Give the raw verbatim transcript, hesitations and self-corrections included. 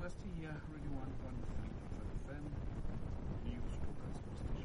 Celeste here, Radio one point three F M, News Focus Station.